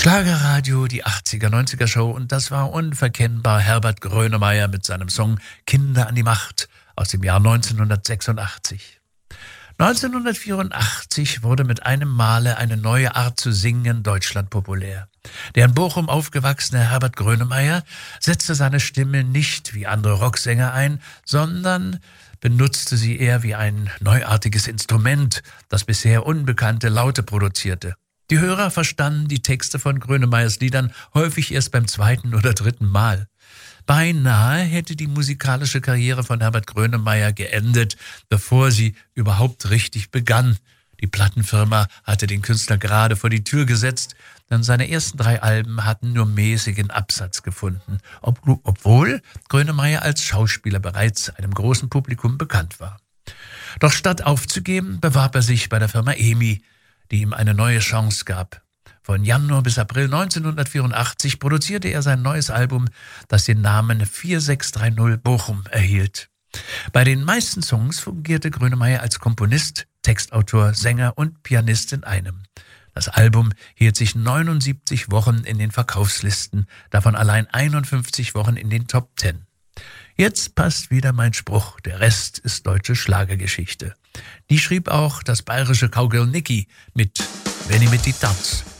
Schlagerradio, die 80er, 90er Show, und das war unverkennbar Herbert Grönemeyer mit seinem Song Kinder an die Macht aus dem Jahr 1986. 1984 wurde mit einem Male eine neue Art zu singen in Deutschland populär. Der in Bochum aufgewachsene Herbert Grönemeyer setzte seine Stimme nicht wie andere Rocksänger ein, sondern benutzte sie eher wie ein neuartiges Instrument, das bisher unbekannte Laute produzierte. Die Hörer verstanden die Texte von Grönemeyers Liedern häufig erst beim zweiten oder dritten Mal. Beinahe hätte die musikalische Karriere von Herbert Grönemeyer geendet, bevor sie überhaupt richtig begann. Die Plattenfirma hatte den Künstler gerade vor die Tür gesetzt, denn seine ersten 3 Alben hatten nur mäßigen Absatz gefunden, obwohl Grönemeyer als Schauspieler bereits einem großen Publikum bekannt war. Doch statt aufzugeben, bewarb er sich bei der Firma EMI, die ihm eine neue Chance gab. Von Januar bis April 1984 produzierte er sein neues Album, das den Namen 4630 Bochum erhielt. Bei den meisten Songs fungierte Grönemeyer als Komponist, Textautor, Sänger und Pianist in einem. Das Album hielt sich 79 Wochen in den Verkaufslisten, davon allein 51 Wochen in den Top 10. Jetzt passt wieder mein Spruch, der Rest ist deutsche Schlagergeschichte. Die schrieb auch das bayerische Cowgirl Niki mit Wenn ich mit die tanz.